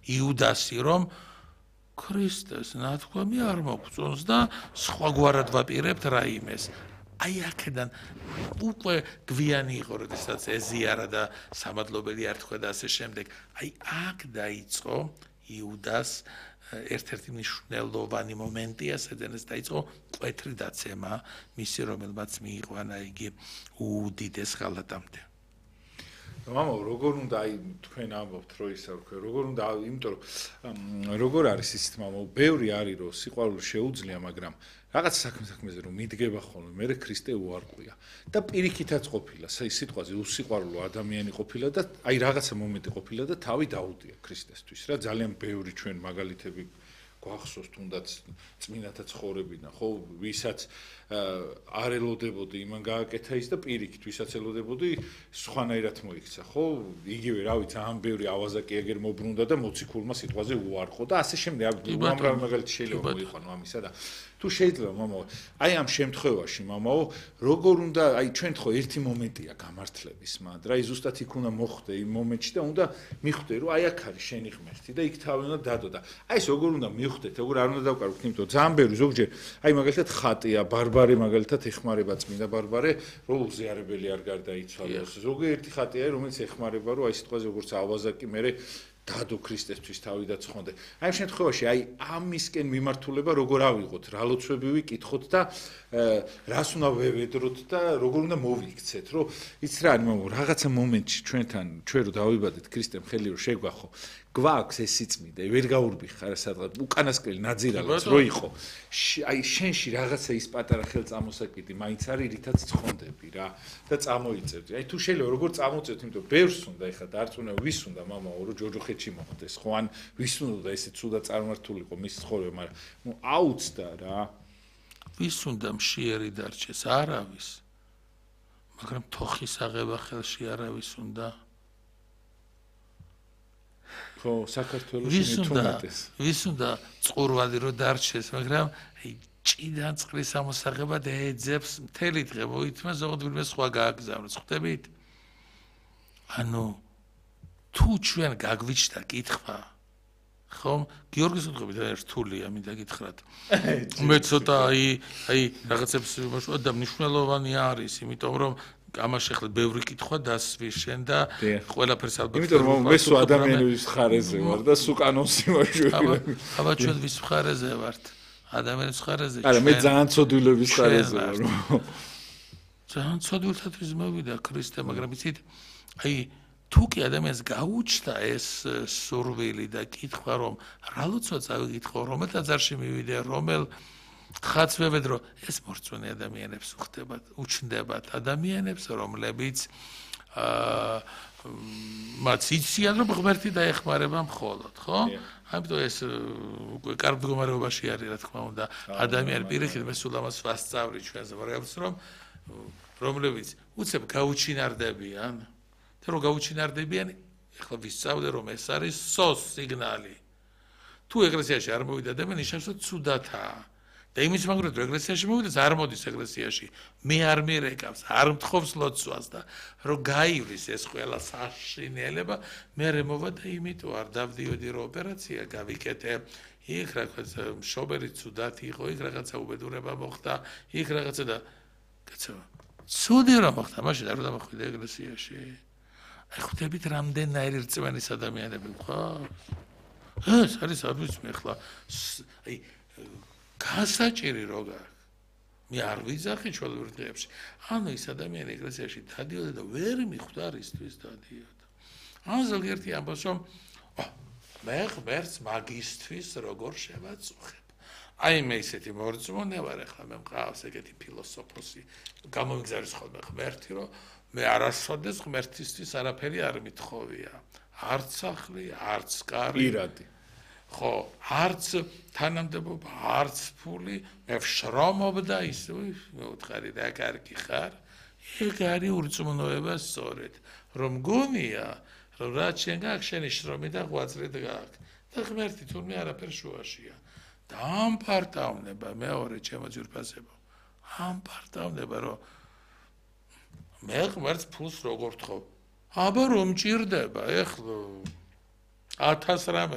იუდასი რომ ქრისტეს ნათქვამი არ მოგწონს და სხვაგვარად ვაპირებთ რაიმეს. აი აქედან უკვე გვიანი იყო, როდესაც ეზიარა და სამადლობელი არ თქვა და ასე შემდეგ. აი აქ დაიწყო იუდას ერთ-ერთი მნიშვნელოვანი მომენტია, სადაც დაიწყო მკვეთრი დაცემა მისი, რომელმაც მიიყვანა იგი უდიდეს ღალატამდე. მამა, როგორ უნდა აი თქვენ ამბობთ, რომ ისა ვქო, როგორ უნდა, იმიტომ რომ როგორ არის ისეთ მამა, ბევრი არის რომ სიყვარული შეუძლია, მაგრამ რაღაც საქმეზე რომ მიდგება ხოლმე, მე ქრისტე უარყვია და პირიქითაც ყოფილა, სიტყვაზე უსიყვარულო ადამიანი ყოფილა და აი რაღაცა მომენტი ყოფილა და თავი დაუდია ქრისტესთვის რა, ძალიან ბევრი ჩვენ მაგალითები გვახსოვს თუნდაც წმინდათა ცხოვრებიდან, ხო, ვისაც არ ელოდებოდი იმან გააკეთა ის და პირიქით ვისაც ელოდებოდი სხვანაირად მოიქცა, ხო, იგივე რა ვიცი, ამ ბევრი ავაზაკი ეგერ მოbrunდა და მოციქულმა სიტყვაზე უარყო და ასე შემდეგ, უამრავი მაგალითი შეიძლება მოიყვანო ამისა და თუ შეიძლება მამაო, აი ამ შემთხვევაში მამაო, როგორ უნდა, აი ჩვენ ხო ერთი მომენტია გამართლების მანდ, რა ის ზუსტად იქ უნდა მოხდე იმ მომენტში და უნდა მიხვდე, რომ აი აქ არის შენი ღმერთი და იქ თავი უნდა დადო და აი ეს როგორ უნდა მივხვდეთ, როგორ არ უნდა დავკარგოთ, იმიტომ რომ ძალიან ბევრი ზოგჯერ აი მაგალითად ხატია, ბარბარე მაგალითად ეხმარება წმინდა ბარბარე, რომ უზიარებელი არ გარდაიცვალოს. ზოგიერთი ხატია, რომელიც ეხმარება, რომ აი სიტყვაზე როგორც ავაზაკი მე დადო ქრისტესთვის თავი და ცხონდე. აი ამ შემთხვევაში აი ამისკენ მიმართულება როგორ ავიღოთ, რა ლოცვები ვიკითხოთ და რას უნდა ვევედროთ და როგორ უნდა მოვიქცეთ, რომ იც რა არის მამო, რაღაცა მომენტში ჩვენთან ჩვენ რო დავიბადეთ ქრისტემ ხელი რო შეგვახო, გვაქვს ეს სიწმიდე, ვერ გაურბიხარ სადღაც უკანასკნელი ნაძირალაც რო იყო. აი შენში რაღაცა ის პატარა ხელწამოსაკიდი მაინც არის, რითაც ცხონდები რა და წამოიწევდი. აი თუ შეიძლება როგორ წამოწევთ, იმიტომ ბევრს უნდა ეხლა დარწმუნება ვის უნდა მამაო, რომ ჯოჯოხეთში მოხდეს, ხო ან ვის უნდა ესე ცუდად წარმართულიყო მის ცხოვრება, მაგრამ ნუ აუცდა რა. ვის უნდა მშიერი დარჩეს? არავის. მაგრამ თოხის აღება ხელში არავის უნდა. ხო, საქართველოში მithumetes. ვის უნდა წყურვალი რო დარჩეს, მაგრამ აი ჭიდან წყლის ამოსაღებად ეძებს მთელი დღე მოითმა ზოგადად ვინმე სხვა გააგზავნოს, ხვდებით? ანუ თუ ჩვენ გაგვიჩნდა კითხვა, ხომ? გიორგის კითხვა და რთულია, მინდა გითხრათ. მე ცოტა აი რაღაცებს და მნიშვნელოვანი არის, იმიტომ რომ ამაში ახლა ბევრი კითხვა დასვი შენ და ყველაფერს ალბათ. იმიტომ რომ მე სულ ადამიანების მხარეზე ვარ და სულ კანონს იმაშვები. აბა ჩვენ ვის მხარეზე ვართ? ადამიანის მხარეზე. არა, მე ძალიან ცოდვილების მხარეზე ვარ. ძალიან ცოდვილთათვის მოვიდა ქრისტე, მაგრამ იცით, აი თუ კი ადამიანს გაუჩნდა ეს სურვილი და კითხვა, რომ რა ლოცვა წავიკითხო, რომელ ტაძარში მივიდე, რომელ ხაც ვევედრო, ეს მორწმუნე ადამიანებს უხდებათ, უჩნდებათ ადამიანებს, რომლებიც მათ იციან, რომ ღმერთი დაეხმარება მხოლოდ, ხო? ამიტომ ეს უკვე კარგ მდგომარეობაში არის, რა თქმა უნდა, ადამიანი პირიქით, მე სულ ამას ვასწავლი ჩვენს ვრევს, რომლებიც უცებ გაუჩინარდებიან, და რომ გაუჩინარდებიან, ეხლა ვისწავლე, რომ ეს არის სოს სიგნალი. თუ ეკლესიაში არ მოვიდა ადამიანი, ნიშნავს, რომ ცუდათაა. და იმის მაგალითად რომ ეკლესიაში მოვიდეს, არ მოდის ეკლესიაში, მე არ მიერეკავს, არ მთხოვს ლოცვას და რომ გაივლის ეს ყველა საშინელება, მე მოვა და იმიტომ არ დავდიოდი რომ ოპერაცია გავიკეთე, იქ რაღაცა მშობელი ცუდათი იყო, იქ რაღაცა უბედურება მოხდა, იქ რაღაცა და კაცო, ცუდი რა მოხდა, მაშინ არ დამხვიდე ეკლესიაში. აი ხვდებით რამდენიერი რწმენის ადამიანები ხარ? ეს არის არ ვიცი მე ხლა, აი გასაჭირი როგარ. მე არ ვიძახი ჩვეულებრივ დღეებში. ანუ ის ადამიანი ეკლესიაში დადიოდა და ვერ მიხვდა რისთვის დადიოდა. ან ზოგიერთი ამბობს რომ მე ღმერთს მაგისტვის როგორ შევაწუხებ. აი მე ისეთი მორწმუნე ვარ, ახლა მე მყავს ეგეთი ფილოსოფოსი. გამომიგზავნის ხოლმე ღმერთი, რომ მე არასოდეს ღმერთისთვის არაფერი არ მithოვია. არც სახლი, არც კარი. პირადი. ხო, არც თანამდებობა, არც ფული, მე ვშრომობდა ის, მე ვთხარი რა კარგი ხარ. ეგ არის ურწმუნოება სწორედ, რომ გონია, რომ რაც შენ გაქვს, შენი შრომი და ღვაწლით გაქვს. და ღმერთი თურმე არაფერ შუაშია. და ამ პარტავნება მეორე ჩემო ძვირფასებო. ამ პარტავნება, რომ მე ღმერთს ფულს როგორ თხოვ? აბა რომ ჭირდება, ეხლა 1000 რამე